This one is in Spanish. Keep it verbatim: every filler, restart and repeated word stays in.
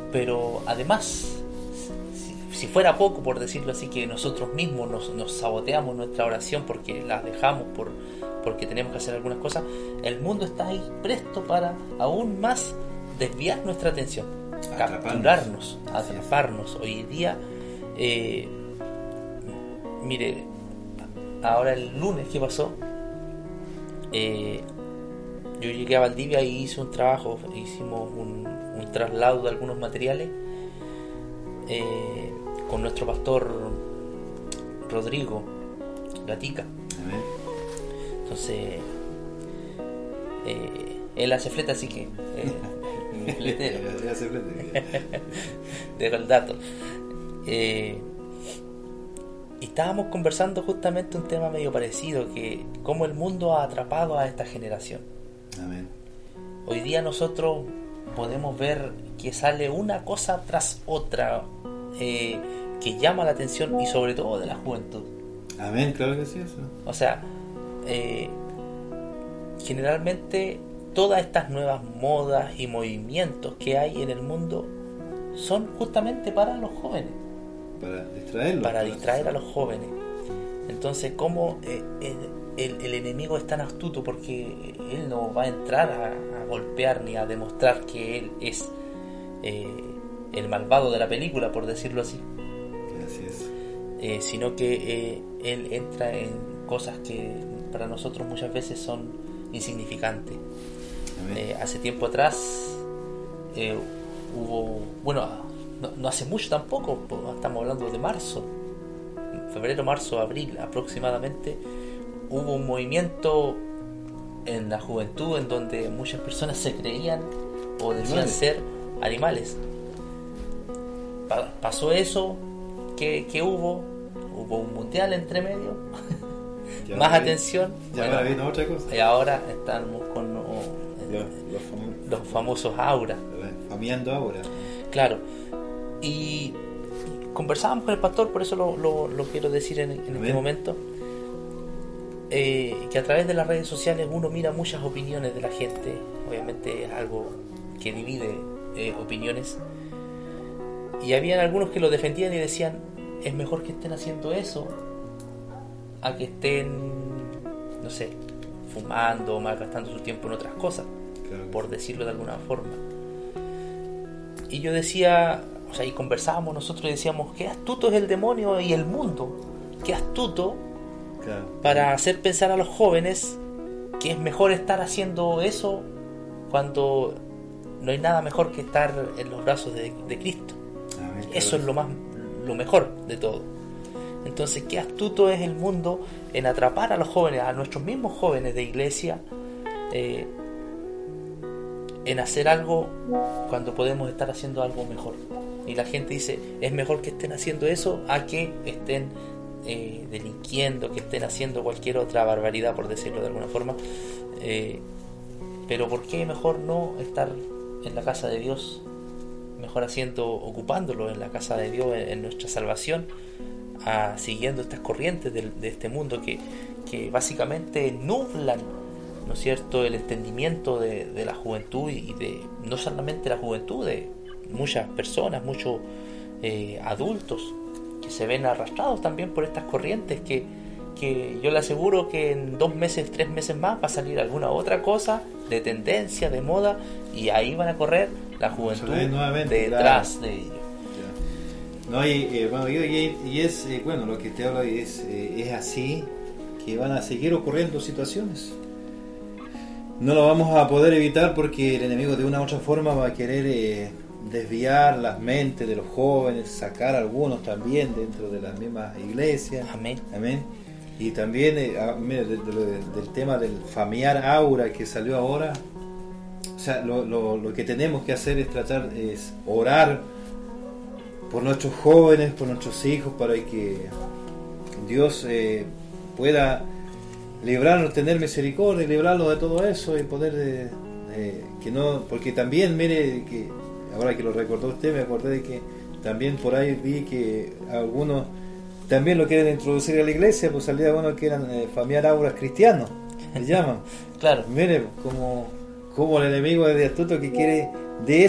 pero además, si, si fuera poco, por decirlo así, que nosotros mismos nos, nos saboteamos nuestra oración porque la dejamos por, porque tenemos que hacer algunas cosas, el mundo está ahí presto para aún más desviar nuestra atención, capturarnos, atraparnos. Hoy día, eh, mire, ahora el lunes que pasó, eh, yo llegué a Valdivia y hice un trabajo, hicimos un, un traslado de algunos materiales eh, con nuestro pastor Rodrigo Gatica. Amén. Entonces, eh, él hace fleta, así que eh, mi fletero. Él hace fleta. Dejo el dato. Eh, y estábamos conversando justamente un tema medio parecido, que cómo el mundo ha atrapado a esta generación. Amén. Hoy día nosotros podemos ver que sale una cosa tras otra eh, que llama la atención, y sobre todo de la juventud. Amén, claro que sí, eso. O sea, eh, generalmente todas estas nuevas modas y movimientos que hay en el mundo son justamente para los jóvenes. Para distraerlos. Para distraer a los jóvenes. Entonces, ¿cómo eh, el, el, el enemigo es tan astuto? Porque él no va a entrar a, a golpear ni a demostrar que él es eh, el malvado de la película, por decirlo así. Así es. Eh, sino que eh, él entra en cosas que para nosotros muchas veces son insignificantes. Eh, hace tiempo atrás eh, hubo, bueno, no, no hace mucho tampoco, estamos hablando de marzo, febrero, marzo, abril aproximadamente, hubo un movimiento en la juventud en donde muchas personas se creían o decían animales. ser animales. Pa- pasó eso, que, que hubo, hubo un mundial entre medio, más vi, atención, ya bueno, ahora vino otra cosa. Y ahora estamos con oh, los, los, fam- los famosos Aura. Fameando Aura. Claro. Y conversábamos con el pastor, por eso lo, lo, lo quiero decir en, en este momento, eh, que a través de las redes sociales uno mira muchas opiniones de la gente. Obviamente es algo que divide eh, opiniones, y habían algunos que lo defendían y decían, es mejor que estén haciendo eso a que estén, no sé, fumando o malgastando su tiempo en otras cosas, claro, por decirlo de alguna forma. Y yo decía, o sea, y conversábamos nosotros y decíamos, qué astuto es el demonio y el mundo, qué astuto, claro, para hacer pensar a los jóvenes que es mejor estar haciendo eso cuando no hay nada mejor que estar en los brazos de, de Cristo. Amén, claro. Eso es lo más, lo mejor de todo. Entonces, qué astuto es el mundo en atrapar a los jóvenes, a nuestros mismos jóvenes de iglesia, eh, en hacer algo cuando podemos estar haciendo algo mejor. Y la gente dice, es mejor que estén haciendo eso a que estén eh, delinquiendo, que estén haciendo cualquier otra barbaridad, por decirlo de alguna forma. Eh, pero ¿por qué mejor no estar en la casa de Dios? Mejor haciendo, ocupándolo en la casa de Dios, en, en nuestra salvación, a, siguiendo estas corrientes de, de este mundo que, que básicamente nublan, ¿no es cierto?, el entendimiento de, de la juventud, y de no solamente la juventud, de muchas personas, muchos eh, adultos que se ven arrastrados también por estas corrientes que, que yo le aseguro que en dos meses, tres meses más va a salir alguna otra cosa de tendencia, de moda, y ahí van a correr la juventud detrás, claro, de ellos. No, y, eh, bueno, y, y es, eh, bueno, lo que te hablo es, eh, es así, que van a seguir ocurriendo situaciones. No lo vamos a poder evitar porque el enemigo de una u otra forma va a querer eh, desviar las mentes de los jóvenes, sacar a algunos también dentro de las mismas iglesias. Amén. Amén. Y también, eh, a, mira, de, de, de, del tema del famear aura que salió ahora, o sea, lo, lo, lo que tenemos que hacer es tratar, es orar por nuestros jóvenes, por nuestros hijos, para que Dios eh, pueda librarnos, tener misericordia y librarlos de todo eso, y poder eh, eh, que no, porque también, mire, que ahora que lo recordó usted, me acordé de que también por ahí vi que algunos también lo quieren introducir a la iglesia, pues salía uno que eran eh, famear auras cristianos, se llaman. Claro. Mire, como, como el enemigo es de astuto, que quiere de